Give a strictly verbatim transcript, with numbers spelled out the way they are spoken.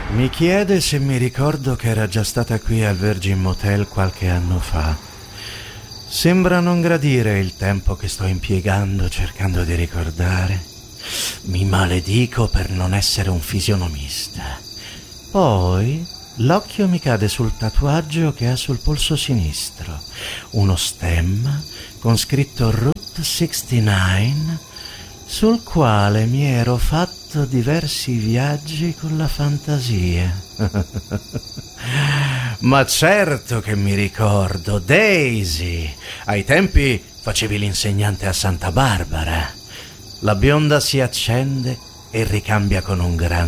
Mi chiede se mi ricordo che era già stata qui al Virgin Motel qualche anno fa. Sembra non gradire il tempo che sto impiegando cercando di ricordare. Mi maledico per non essere un fisionomista. Poi l'occhio mi cade sul tatuaggio che ha sul polso sinistro. Uno stemma con scritto Route sessantanove, sul quale mi ero fatto diversi viaggi con la fantasia. Ma certo che mi ricordo, Daisy. Ai tempi facevi l'insegnante a Santa Barbara. La bionda si accende e ricambia con un gran